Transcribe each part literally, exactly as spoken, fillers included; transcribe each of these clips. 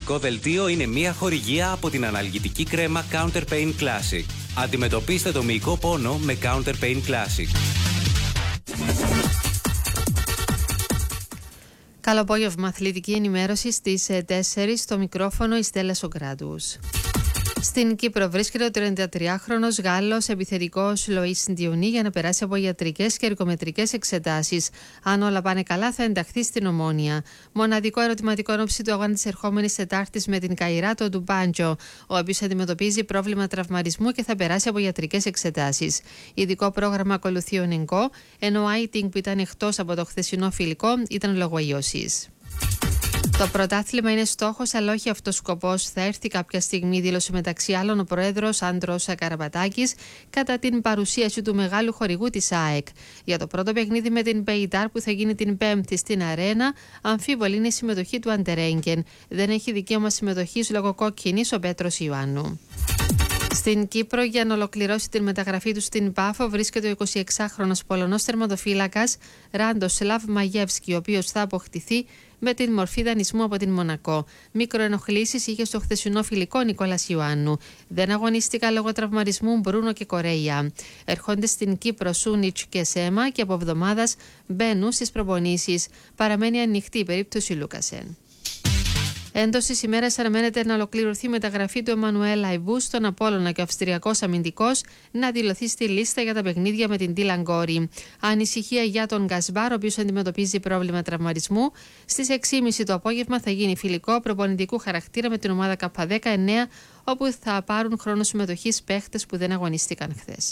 μουσικό δελτίο είναι μια χορηγία από την αναλγητική κρέμα Counter Pain Classic. Αντιμετωπίστε το μυϊκό πόνο με Counter Pain Classic. Καλό απόγευμα, αθλητική ενημέρωση στις τέσσερις, στο μικρόφωνο η Στέλλα Σογκράτους. Στην Κύπρο βρίσκεται ο τριαντατριάχρονος Γάλλος επιθετικός Λοΐς Ντιουνί για να περάσει από ιατρικές και ερικομετρικές εξετάσεις. Αν όλα πάνε καλά, θα ενταχθεί στην Ομόνοια. Μοναδικό ερωτηματικό ενόψει του αγώνα της ερχόμενης Τετάρτης με την Καϊράτο του Μπάντζο, ο οποίος αντιμετωπίζει πρόβλημα τραυματισμού και θα περάσει από ιατρικές εξετάσεις. Ειδικό πρόγραμμα ακολουθεί ο Νεγκό, ενώ ο Άιτινγκ που ήταν εκτός από το χθεσινό φιλικό ήταν λόγω ιώσης. Το πρωτάθλημα είναι στόχος, αλλά όχι αυτός σκοπός. Θα έρθει κάποια στιγμή, δήλωσε μεταξύ άλλων ο πρόεδρος Άντρος Καραμπατάκης κατά την παρουσίαση του μεγάλου χορηγού της ΑΕΚ. Για το πρώτο παιχνίδι με την Πεϊτάρ που θα γίνει την Πέμπτη στην Αρένα, αμφίβολη είναι η συμμετοχή του Αντερέγγεν. Δεν έχει δικαίωμα συμμετοχής λόγω κόκκινης ο Πέτρος Ιωάννου. Στην Κύπρο, για να ολοκληρώσει την μεταγραφή του στην Πάφο, βρίσκεται ο εικοσιεξάχρονος Πολωνός τερματοφύλακας Ράντοσλαβ Μαγεύσκι, ο οποίος θα αποκτηθεί με την μορφή δανεισμού από την Μονακό. Μικροενοχλήσεις είχε στο χθεσινό φιλικό Νικόλας Ιωάννου. Δεν αγωνίστηκα λόγω τραυματισμού Μπρούνο και Κορέια. Ερχόνται στην Κύπρο Σούνιτς και Σέμα και από εβδομάδας μπαίνουν στις προπονήσεις. Παραμένει ανοιχτή η περίπτωση Λούκασεν. Εντός της ημέρας αναμένεται να ολοκληρωθεί η μεταγραφή του Εμμανουέλ Αϊβού στον Απόλλωνα και ο Αυστριακός αμυντικός να δηλωθεί στη λίστα για τα παιχνίδια με την Τίλαν Γκόρι. Ανησυχία για τον Γκασμπάρ, ο οποίος αντιμετωπίζει πρόβλημα τραυματισμού. Στις έξι και μισή το απόγευμα θα γίνει φιλικό προπονητικού χαρακτήρα με την ομάδα Κ δεκαεννέα, όπου θα πάρουν χρόνο συμμετοχής παίχτες που δεν αγωνίστηκαν χθες.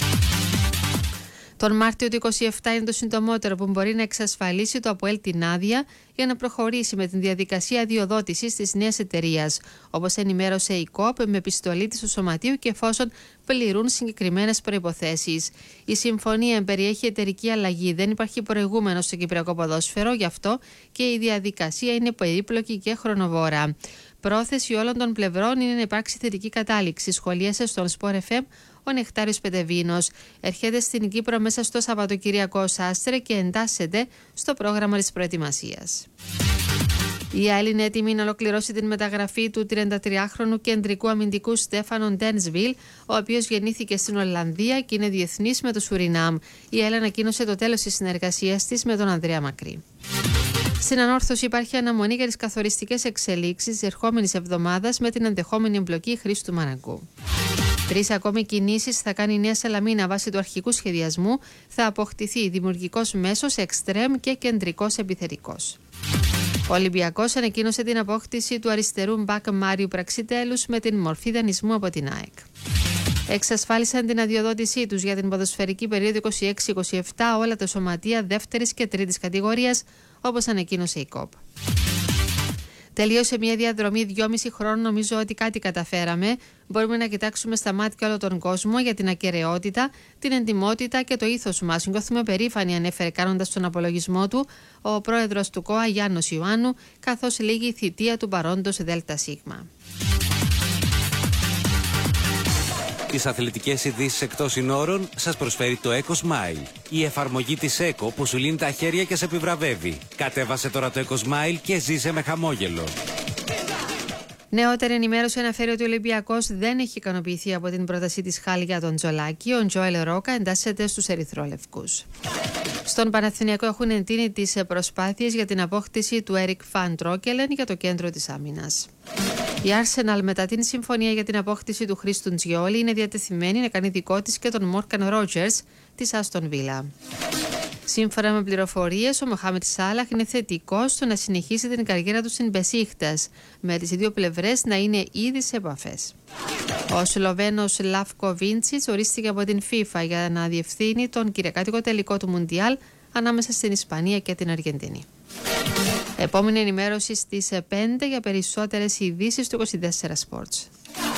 Τον Μάρτιο του είκοσι επτά είναι το συντομότερο που μπορεί να εξασφαλίσει το ΑΠΟΕΛ την άδεια για να προχωρήσει με την διαδικασία αδειοδότησης της νέας εταιρείας, όπως ενημέρωσε η ΚΟΠ με επιστολή της του Σωματείου και εφόσον πληρούν συγκεκριμένες προϋποθέσεις. Η συμφωνία περιέχει εταιρική αλλαγή, δεν υπάρχει προηγούμενο στο κυπριακό ποδόσφαιρο, γι' αυτό και η διαδικασία είναι περίπλοκη και χρονοβόρα. Πρόθεση όλων των πλευρών είναι να υπάρξει θετική κατάληξη, σχολίασε στον Sport εφ εμ ο Νεκτάριος Πετεβίνος. Έρχεται στην Κύπρο μέσα στο Σαββατοκυριακό Σάστρε και εντάσσεται στο πρόγραμμα της προετοιμασίας. Η ΑΕΛ είναι έτοιμη να ολοκληρώσει την μεταγραφή του τριαντατριάχρονου κεντρικού αμυντικού Στέφανο Ντένσβιλ, ο οποίος γεννήθηκε στην Ολλανδία και είναι διεθνής με το Σουρινάμ. Η ΑΕΛ ανακοίνωσε το τέλος της συνεργασίας της με τον Ανδρέα Μακρύ. Στην ανόρθωση υπάρχει αναμονή για τις καθοριστικές εξελίξεις της ερχόμενης εβδομάδας με την ενδεχόμενη εμπλοκή Χρήστου Μαραγκού. Τρεις ακόμη κινήσεις θα κάνει η Νέα Σαλαμίνα βάσει του αρχικού σχεδιασμού. Θα αποκτηθεί δημιουργικός μέσος, εξτρέμ και κεντρικός επιθετικός. Ο Ολυμπιακός ανακοίνωσε την απόκτηση του αριστερού μπακ Μάριου Πραξιτέλους με την μορφή δανεισμού από την ΑΕΚ. Εξασφάλισαν την αδειοδότησή τους για την ποδοσφαιρική περίοδο είκοσι έξι είκοσι επτά όλα τα σωματεία δεύτερης και τρίτης κατηγορίας, όπως ανακοίνωσε η ΚΟΠ. Τελείωσε μια διαδρομή δυόμιση χρόνων, νομίζω ότι κάτι καταφέραμε. Μπορούμε να κοιτάξουμε στα μάτια όλο τον κόσμο για την ακεραιότητα, την εντιμότητα και το ήθος μας. Νιώθουμε περήφανοι, ανέφερε κάνοντας τον απολογισμό του ο πρόεδρος του ΚΟΑ Γιάννος Ιωάννου, καθώς λήγει η θητεία του παρόντος ΔΣ. Τις αθλητικές ειδήσεις εκτός συνόρων σας προσφέρει το EcoSmile. Η εφαρμογή της ΕΚΟ που σου λύνει τα χέρια και σε επιβραβεύει. Κατέβασε τώρα το EcoSmile και ζήσε με χαμόγελο. Νεότερη ενημέρωση αναφέρει ότι ο Ολυμπιακός δεν έχει ικανοποιηθεί από την πρόταση της Χάλ για τον Τζολάκη. Ο Τζόελ Ρόκα εντάσσεται στους ερυθρόλευκους. Στον Παναθηναϊκό έχουν εντείνει τις προσπάθειες για την απόκτηση του Έρικ Φαν Τρόκελεν για το κέντρο της άμυνας. Η Arsenal, μετά την συμφωνία για την απόκτηση του Χρήστου Τζιόλι, είναι διατεθειμένη να κάνει δικό της και τον Μόρκαν Ρότζερς της Άστον Βίλα. Σύμφωνα με πληροφορίες, ο Μοχάμετ Σάλαχ είναι θετικός στο να συνεχίσει την καριέρα του στην Μπεσίχτας, με τις δύο πλευρές να είναι ήδη σε επαφές. Ο Σλοβαίνος Λαύκο Βίντσιτς ορίστηκε από την FIFA για να διευθύνει τον κυριακάτικο τελικό του Μουντιάλ ανάμεσα στην Ισπανία και την Αργεντινή. Επόμενη ενημέρωση στις πέντε για περισσότερες ειδήσεις του είκοσι τέσσερα Sports.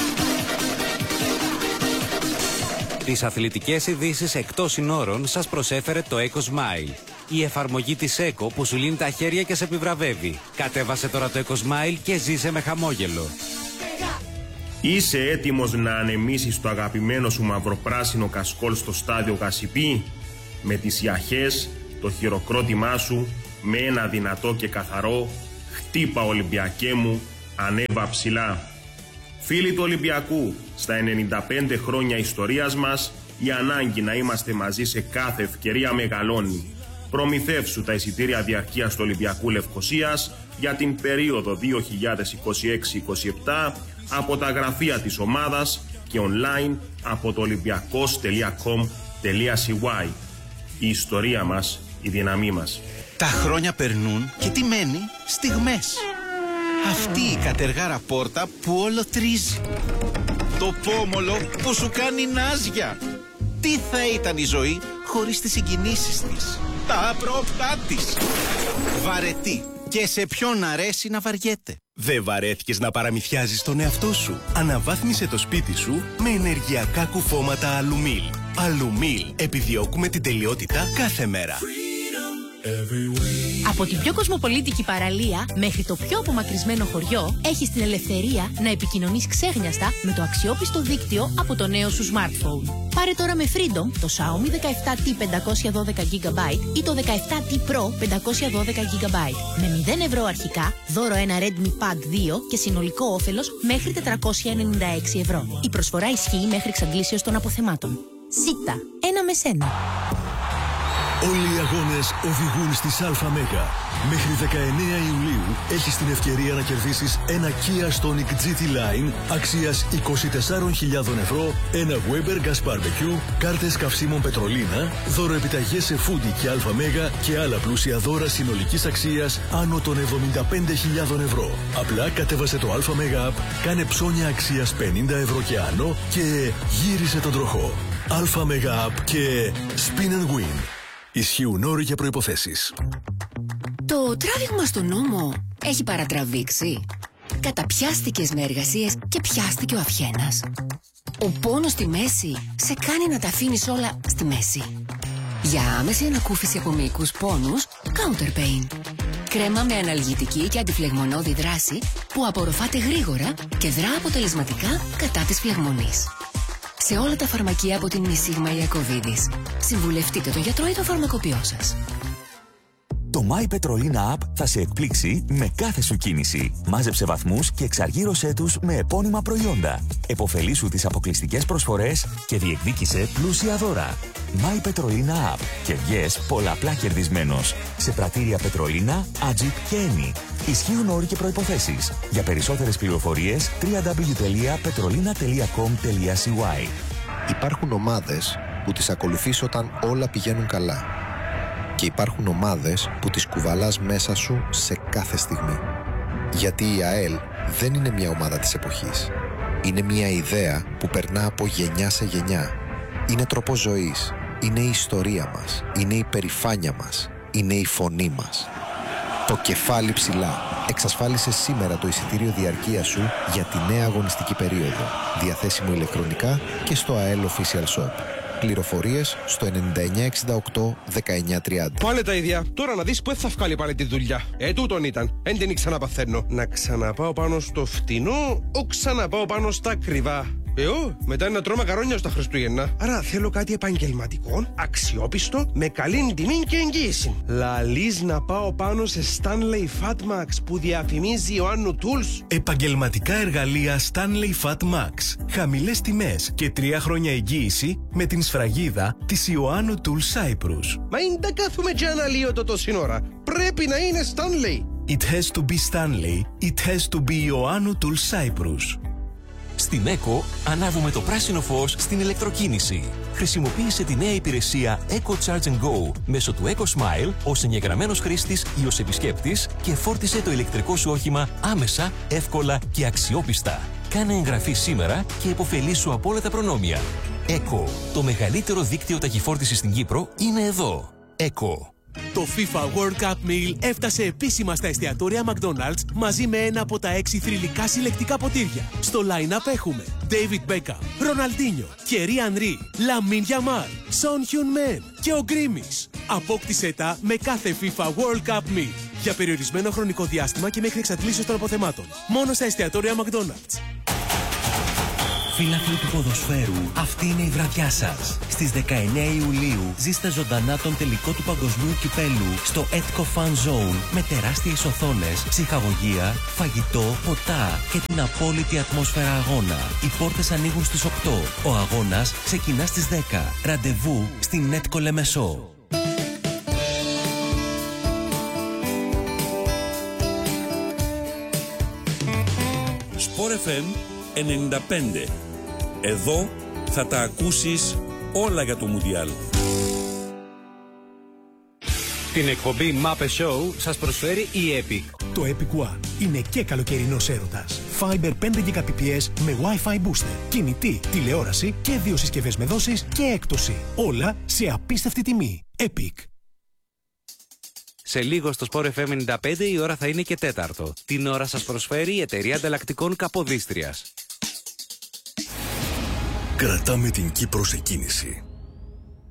Τις αθλητικές ειδήσεις εκτός συνόρων σας προσέφερε το EcoSmile. Η εφαρμογή της ΕΚΟ που σου λύνει τα χέρια και σε επιβραβεύει. Κατέβασε τώρα το EcoSmile και ζήσε με χαμόγελο. Είσαι έτοιμος να ανεμίσεις το αγαπημένο σου μαυροπράσινο κασκόλ στο στάδιο Γασιπί? Με τις ιαχές, το χειροκρότημά σου, με ένα δυνατό και καθαρό «Χτύπα Ολυμπιακέ μου» ανέβα ψηλά. Φίλοι του Ολυμπιακού, στα ενενήντα πέντε χρόνια ιστορίας μας, η ανάγκη να είμαστε μαζί σε κάθε ευκαιρία μεγαλώνει. Προμηθεύσου τα εισιτήρια διαρκείας του Ολυμπιακού Λευκωσίας για την περίοδο δύο χιλιάδες είκοσι έξι είκοσι επτά από τα γραφεία της ομάδας και online από το ολυμπιακός τελεία κομ τελεία σι γουάι. Η ιστορία μας, η δύναμή μας. Τα χρόνια περνούν και τι μένει? Στιγμές. Αυτή η κατεργάρα πόρτα που όλο τρίζει. Το πόμολο που σου κάνει νάζια. Τι θα ήταν η ζωή χωρίς τις συγκινήσεις της, τα απρόπτά της. Βαρετή. Και σε ποιον αρέσει να βαριέται. Δεν βαρέθηκες να παραμυθιάζεις τον εαυτό σου? Αναβάθμισε το σπίτι σου με ενεργειακά κουφώματα Αλουμίλ. Αλουμίλ. Επιδιώκουμε την τελειότητα κάθε μέρα. Από την πιο κοσμοπολίτικη παραλία μέχρι το πιο απομακρυσμένο χωριό, έχεις την ελευθερία να επικοινωνείς ξέχνιαστα με το αξιόπιστο δίκτυο από το νέο σου smartphone. Πάρε τώρα με Freedom το Xiaomi δεκαεπτά τι πεντακόσια δώδεκα τζι μπι ή το δεκαεπτά τι Pro πεντακόσια δώδεκα τζι μπι. Με μηδέν ευρώ αρχικά, δώρο ένα Redmi Pad δύο και συνολικό όφελος μέχρι τετρακόσια ενενήντα έξι ευρώ. Η προσφορά ισχύει μέχρι εξαντλήσεως των αποθεμάτων. Σίτα, ένα με σένα. Όλοι οι αγώνες οδηγούν στις ΑΜΕΓΑ. Μέχρι δεκαεννέα Ιουλίου έχεις την ευκαιρία να κερδίσεις ένα Kia Stonic τζι τι Line αξίας είκοσι τεσσάρες χιλιάδες ευρώ, ένα Weber Gas Barbecue, κάρτες καυσίμων Πετρολίνα, δώρο επιταγές σε Foodie και ΑΜΕΓΑ και άλλα πλούσια δώρα συνολικής αξίας άνω των εβδομήντα πέντε χιλιάδες ευρώ. Απλά κατέβασε το ΑΜΕΓΑ App, κάνε ψώνια αξίας πενήντα ευρώ και άνω και γύρισε τον τροχό. ΑΜΕΓΑ App και Spin and Win. Ισχύουν όροι και προϋποθέσεις. Το τράβηγμα στον νόμο έχει παρατραβήξει. Καταπιάστηκες με εργασίες και πιάστηκε ο αυχένας. Ο πόνος στη μέση σε κάνει να τα αφήνεις όλα στη μέση. Για άμεση ανακούφιση από μυϊκούς πόνους, Counter Pain. Κρέμα με αναλγητική και αντιφλεγμονώδη δράση που απορροφάται γρήγορα και δρά αποτελεσματικά κατά της φλεγμονής. Σε όλα τα φαρμακεία από την Μισίγμα Ιακωβίδης. Συμβουλευτείτε τον γιατρό ή τον φαρμακοποιό σας. Το My Petrolina App θα σε εκπλήξει με κάθε σου κίνηση. Μάζεψε βαθμούς και εξαργύρωσέ τους με επώνυμα προϊόντα. Εποφελήσου τις αποκλειστικές προσφορές και διεκδίκησε πλούσια δώρα. My Petrolina App και βγες πολλαπλά κερδισμένος. Σε πρατήρια Petrolina, Agip και Eni. Ισχύουν όροι και προϋποθέσεις. Για περισσότερες πληροφορίες double-u double-u double-u τελεία petrolina τελεία κομ τελεία σι γουάι. Υπάρχουν ομάδες που τις ακολουθείς όταν όλα πηγαίνουν καλά. Και υπάρχουν ομάδες που τις κουβαλάς μέσα σου σε κάθε στιγμή. Γιατί η ΑΕΛ δεν είναι μια ομάδα της εποχής. Είναι μια ιδέα που περνά από γενιά σε γενιά. Είναι τρόπος ζωής. Είναι η ιστορία μας. Είναι η περηφάνεια μας. Είναι η φωνή μας. Το κεφάλι ψηλά. Εξασφάλισε σήμερα το εισιτήριο διαρκείας σου για τη νέα αγωνιστική περίοδο. Διαθέσιμο ηλεκτρονικά και στο ΑΕΛ Official Shop. Πληροφορίες στο ενενήντα εννιά εξήντα οκτώ δεκαεννιά τριάντα. Πάλι τα ίδια. Τώρα να δεις που θα βγάλει πάλι τη δουλειά. Ε, τούτον ήταν. Εν την ξαναπαθαίνω. Να ξαναπάω πάνω στο φτηνό, ο ξαναπάω πάνω στα ακριβά. Εγώ, μετά είναι να τρώω μακαρόνια στα Χριστούγεννα. Άρα θέλω κάτι επαγγελματικό, αξιόπιστο, με καλή τιμή και εγγύηση. Λαλείς να πάω πάνω σε Stanley Fatmax που διαφημίζει Ιωάννου Tools. Επαγγελματικά εργαλεία Stanley Fatmax. Χαμηλές τιμές και τρία χρόνια εγγύηση με την σφραγίδα της Ιωάννου Tools Cyprus. Μα είναι τα κάθουμε και αναλύω το τόση ώρα. Πρέπει να είναι Stanley. It has to be Stanley. It has to be Ιωάννου Tools Cyprus. Στην ΕΚΟ ανάβουμε το πράσινο φως στην ηλεκτροκίνηση. Χρησιμοποίησε τη νέα υπηρεσία Eco Charge and Go μέσω του Eco Smile ως εγγεγραμμένος χρήστης ή ως επισκέπτης και φόρτισε το ηλεκτρικό σου όχημα άμεσα, εύκολα και αξιόπιστα. Κάνε εγγραφή σήμερα και υποφελήσου από όλα τα προνόμια. ΕΚΟ, το μεγαλύτερο δίκτυο ταχυφόρτισης στην Κύπρο, είναι εδώ. ΕΚΟ. Το FIFA World Cup Meal έφτασε επίσημα στα εστιατόρια McDonald's μαζί με ένα από τα έξι θρυλικά συλλεκτικά ποτήρια. Στο line-up έχουμε David Beckham, Ronaldinho, Thierry Henry, Lamine Yamal, Son Heung-min και ο Grimis. Απόκτησέ τα με κάθε FIFA World Cup Meal για περιορισμένο χρονικό διάστημα και μέχρι εξαντλήσεως των αποθεμάτων. Μόνο στα εστιατόρια McDonald's. Φίλαθλοι του ποδοσφαίρου, αυτή είναι η βραδιά σας. Στις δεκαεννέα Ιουλίου ζήστε ζωντανά τον τελικό του Παγκοσμίου Κυπέλου στο Etco Fan Zone με τεράστιες οθόνες, ψυχαγωγία, φαγητό, ποτά και την απόλυτη ατμόσφαιρα αγώνα. Οι πόρτες ανοίγουν στις οκτώ. Ο αγώνας ξεκινά στις δέκα. Ραντεβού στην Etco Λεμεσό. Sport εφ εμ ενενήντα πέντε. Εδώ θα τα ακούσεις όλα για το Μουντιάλ. Την εκπομπή Muppet Show σας προσφέρει η Epic. Το Epic One είναι και καλοκαιρινός έρωτας. Fiber πέντε Gbps με Wi-Fi booster, κινητή, τηλεόραση και δύο συσκευές με δόσεις και έκπτωση. Όλα σε απίστευτη τιμή. Epic. Σε λίγο στο Sport εφ εμ ενενήντα πέντε η ώρα θα είναι και τέταρτο. Την ώρα σας προσφέρει η εταιρεία ανταλλακτικών Καποδίστριας. Κρατάμε την Κύπρο σε κίνηση.